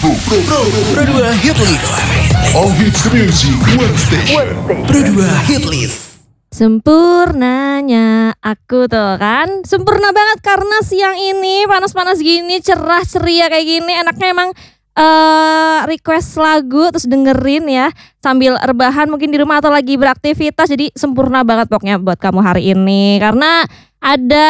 Pro 2 Hit List. All hits music, one station. Pro 2 Hit List. Sempurnanya aku tuh kan sempurna banget karena siang ini panas-panas gini, cerah ceria kayak gini, enaknya emang request lagu terus dengerin ya sambil rebahan mungkin di rumah atau lagi beraktivitas. Jadi sempurna banget pokoknya buat kamu hari ini karena ada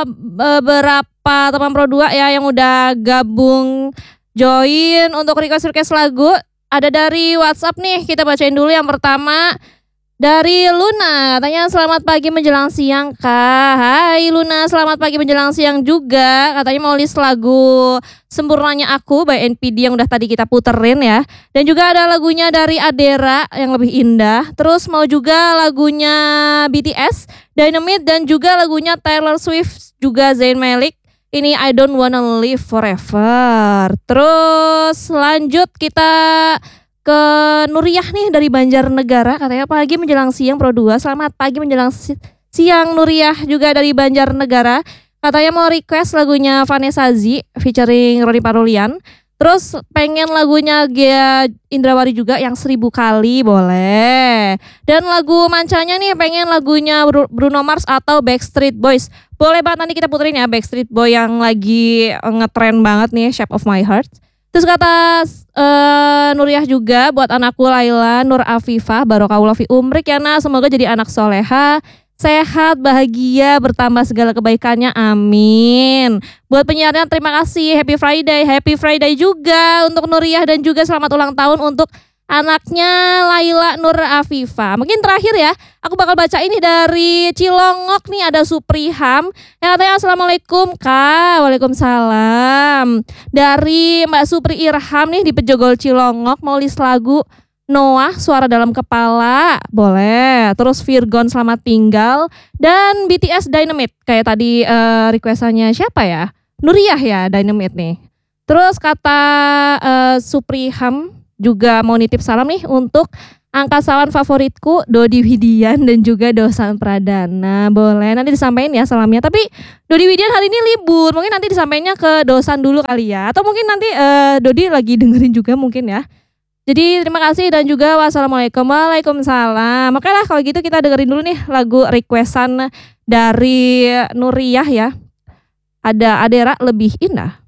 beberapa teman Pro 2 ya yang udah gabung join untuk request lagu. Ada dari WhatsApp nih, kita bacain dulu yang pertama. Dari Luna, katanya selamat pagi menjelang siang Kak. Hai Luna, selamat pagi menjelang siang juga. Katanya mau list lagu Sempurnanya Aku by NPD yang udah tadi kita puterin ya. Dan juga ada lagunya dari Adera yang lebih indah. Terus mau juga lagunya BTS, Dynamite, dan juga lagunya Taylor Swift juga Zayn Malik. Ini I Don't Wanna Live Forever. Terus lanjut kita ke Nuriyah nih dari Banjarnegara, katanya pagi menjelang siang Pro 2. Selamat pagi menjelang siang Nuriyah juga dari Banjarnegara. Katanya mau request lagunya Vanessa Z featuring Roni Parulian. Terus pengen lagunya Gia Indrawari juga yang 1000 kali boleh. Dan lagu mancanya nih pengen lagunya Bruno Mars atau Backstreet Boys. Boleh banget nanti kita puterin ya Backstreet Boy yang lagi ngetren banget nih Shape of My Heart. Terus kata Nuriyah juga buat anakku Laila Nur Afifah Barokahullah fi umrik ya Nah, semoga jadi anak soleha, sehat, bahagia, bertambah segala kebaikannya, amin. Buat penyiarnya terima kasih, happy Friday juga untuk Nuriyah dan juga selamat ulang tahun untuk anaknya Laila Nur Afifah. Mungkin terakhir ya, aku bakal baca ini dari Cilongok nih, ada Supriham yang katanya Assalamualaikum Kak. Waalaikumsalam. Dari Mbak Supri Irham nih di Pejogol Cilongok, mau list lagu Noah Suara Dalam Kepala boleh. Terus Virgon Selamat Tinggal dan BTS Dynamite. Kayak tadi requestannya siapa ya? Nuriyah ya Dynamite nih. Terus kata Supriham juga mau nitip salam nih untuk angkasawan favoritku Dodi Widian dan juga Dosan Pradana. Boleh nanti disampaikan ya salamnya. Tapi Dodi Widian hari ini libur, mungkin nanti disampaikannya ke Dosan dulu kali ya. Atau mungkin nanti Dodi lagi dengerin juga mungkin ya. Jadi terima kasih dan juga wassalamualaikum. Waalaikumsalam. Oke lah kalau gitu kita dengerin dulu nih lagu requestan dari Nuriyah ya. Ada Adera Lebih Indah.